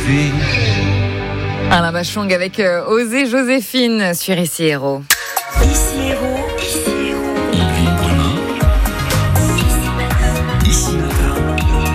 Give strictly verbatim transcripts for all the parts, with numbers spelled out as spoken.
vie. Alain Bachung avec euh, Osée Joséphine sur Ici Héros. Ici Héros. Ici Héros. On vit demain. Ici matin. Ici matin.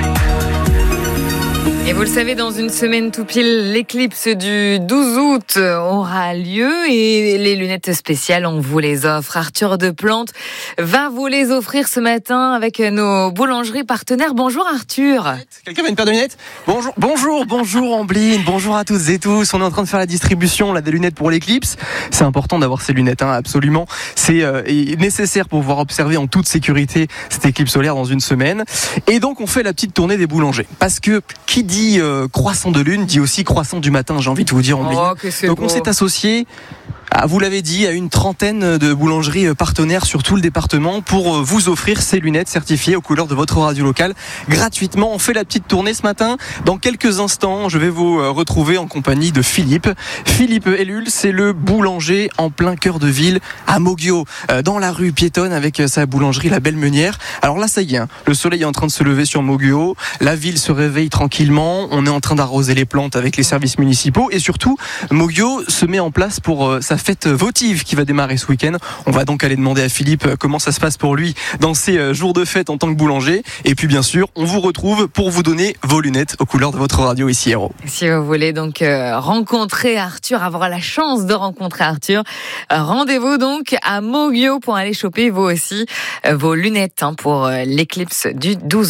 Et vous le savez, dans une semaine tout pile, l'éclipse du douze août aura lieu et les lunettes spéciales, on vous les offre. Arthur Deplante va vous les offrir ce matin avec nos boulangeries partenaires. Bonjour Arthur. Quelqu'un veut une paire de lunettes ? Bonjour, bonjour, bonjour Ambline, bonjour à toutes et tous. On est en train de faire la distribution là, des lunettes pour l'éclipse. C'est important d'avoir ces lunettes, hein, absolument. C'est euh, nécessaire pour pouvoir observer en toute sécurité cette éclipse solaire dans une semaine. Et donc on fait la petite tournée des boulangers. Parce que qui dit euh, croissant de lune dit aussi croissant du matin, j'ai envie de vous dire Ambline. Oh, que c'est donc beau. on s'est associé, ah, vous l'avez dit, à une trentaine de boulangeries partenaires sur tout le département pour vous offrir ces lunettes certifiées aux couleurs de votre radio locale gratuitement. On fait la petite tournée ce matin. Dans quelques instants, je vais vous retrouver en compagnie de Philippe. Philippe Ellul, c'est le boulanger en plein cœur de ville à Moguio, dans la rue piétonne avec sa boulangerie La Belle Meunière. Alors là, ça y est, hein, le soleil est en train de se lever sur Moguio. La ville se réveille tranquillement. On est en train d'arroser les plantes avec les services municipaux et surtout, Moguio se met en place pour sa fête votive qui va démarrer ce week-end. On va donc aller demander à Philippe comment ça se passe pour lui dans ces jours de fête en tant que boulanger. Et puis bien sûr, on vous retrouve pour vous donner vos lunettes aux couleurs de votre radio Ici Héros. Si vous voulez donc euh, rencontrer Arthur, avoir la chance de rencontrer Arthur, euh, rendez-vous donc à Moguio pour aller choper vous aussi euh, vos lunettes hein, pour euh, l'éclipse du douze août.